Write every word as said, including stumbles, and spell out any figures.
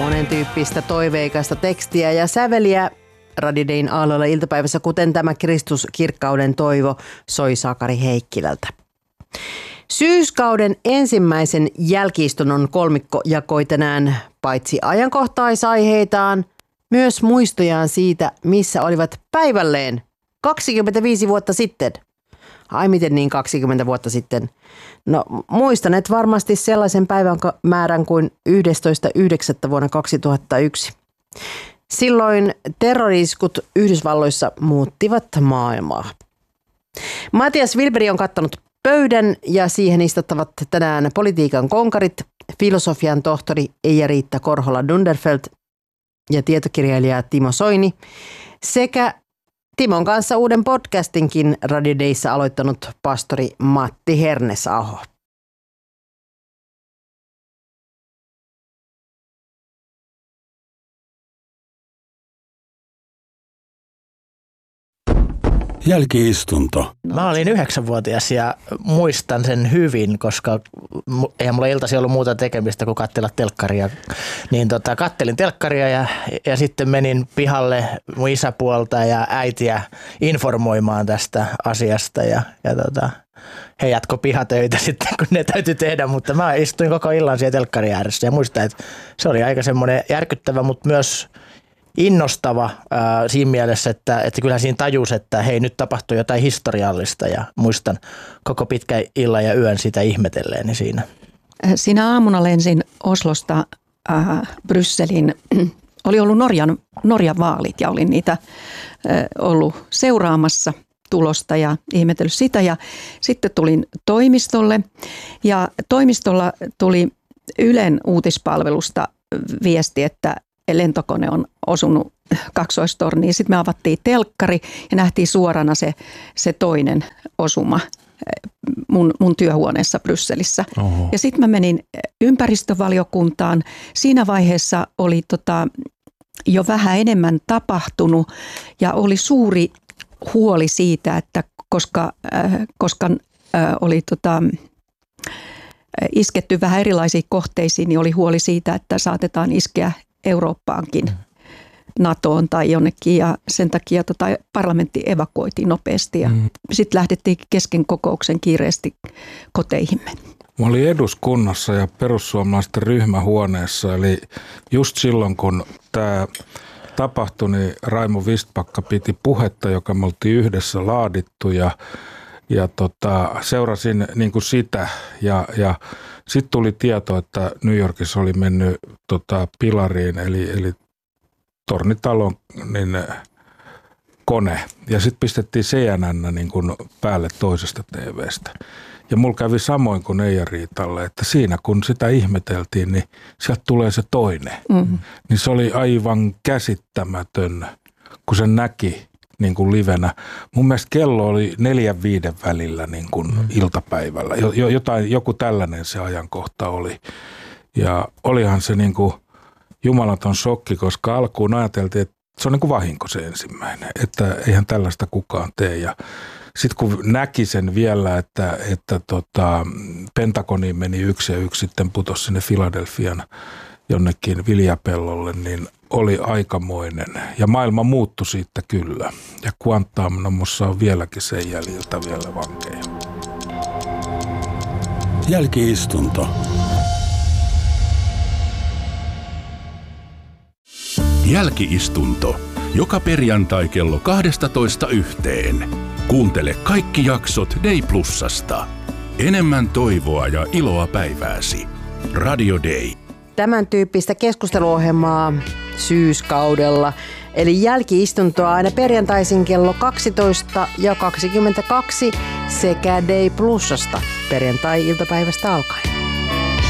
monen tyyppistä toiveikasta tekstiä ja säveliä Radio Dayn aalloilla iltapäivässä, kuten tämä Kristus kirkkauden toivo soi Sakari Heikkilältä. Syyskauden ensimmäisen jälki-istunnon kolmikko jakoi tänään paitsi ajankohtaisaiheitaan, myös muistojaan siitä, missä olivat päivälleen kaksikymmentäviisi vuotta sitten. Ai miten niin kaksikymmentä vuotta sitten? No muistanet varmasti sellaisen päivän määrän kuin yhdestoista yhdeksättä vuonna kaksituhattayksi. Silloin terrori-iskut Yhdysvalloissa muuttivat maailmaa. Matias Wilberi on kattanut pöydän ja siihen istuttavat tänään politiikan konkarit, filosofian tohtori Eija-Riitta Korhola-Dunderfeldt ja tietokirjailija Timo Soini sekä Timon kanssa uuden podcastinkin Radio Dayssä aloittanut pastori Matti Hernesaho. Jälki-istunto. Mä olin yhdeksänvuotias ja muistan sen hyvin, koska eihän mulla iltasi ollut muuta tekemistä kuin katsella telkkaria. Niin tota, kattelin telkkaria ja, ja sitten menin pihalle mun isäpuolta ja äitiä informoimaan tästä asiasta. Ja, ja tota, he jatko pihatöitä sitten, kun ne täytyy tehdä, mutta mä istuin koko illan siellä telkkarin ääressä ja muistan, että se oli aika semmoinen järkyttävä, mutta myös innostava ää, siinä mielessä, että, että kyllähän siinä tajus, että hei, nyt tapahtui jotain historiallista ja muistan koko pitkä illan ja yön sitä ihmetelleeni siinä. Siinä aamuna lensin Oslosta äh, Brysselin. Oli ollut Norjan, Norjan vaalit ja olin niitä äh, ollut seuraamassa tulosta ja ihmetellyt sitä. Ja sitten tulin toimistolle ja toimistolla tuli Ylen uutispalvelusta viesti, että lentokone on osunut kaksoistorniin. Sitten me avattiin telkkari ja nähtiin suorana se, se toinen osuma mun, mun työhuoneessa Brysselissä. Oho. Ja sitten mä menin ympäristövaliokuntaan. Siinä vaiheessa oli tota, jo vähän enemmän tapahtunut ja oli suuri huoli siitä, että koska, äh, koska äh, oli tota, isketty vähän erilaisiin kohteisiin, niin oli huoli siitä, että saatetaan iskeä Eurooppaankin, NATOon tai jonnekin, ja sen takia tota parlamentti evakuoitiin nopeasti ja mm. sitten lähdettiin kesken kokouksen kiireesti koteihimme. Mä olin eduskunnassa ja perussuomalaisten ryhmähuoneessa, eli just silloin kun tämä tapahtui, niin Raimo Vistbacka piti puhetta, joka me oltiin yhdessä laadittu ja, ja tota, seurasin niin kuin sitä ja, ja sitten tuli tieto, että New Yorkissa oli mennyt tota, pilariin, eli, eli tornitalon niin, kone. Ja sitten pistettiin C N N niin kuin päälle toisesta T V:stä. Ja mulla kävi samoin kuin Eija-Riitalle, että siinä kun sitä ihmeteltiin, niin sieltä tulee se toinen. Mm-hmm. Niin se oli aivan käsittämätön, kun se näki niin kuin livenä. Mun mielestä kello oli neljän viiden välillä niin kuin mm. iltapäivällä. Jotain, joku tällainen se ajankohta oli. Ja olihan se niin kuin jumalaton shokki, koska alkuun ajateltiin, että se on niin kuin vahinko se ensimmäinen. Että eihän tällaista kukaan tee. Ja sitten kun näki sen vielä, että, että tota, Pentagoniin meni yksi ja yksi sitten putosi sinne Philadelphian jonnekin viljapellolle, niin oli aikamoinen. Ja maailma muuttui siitä kyllä. Ja Guantanamossa on vieläkin sen jäljiltä vielä vankeja. Jälki-istunto. Jälki-istunto. Joka perjantai kello kaksitoista yhteen. Kuuntele kaikki jaksot Day Plusasta. Enemmän toivoa ja iloa päivääsi. Radio Day. Tämän tyyppistä keskusteluohjelmaa syyskaudella, eli jälki-istuntoa aina perjantaisin kello kaksitoista ja kaksikymmentäkaksi sekä Day Plusasta perjantai-iltapäivästä alkaen.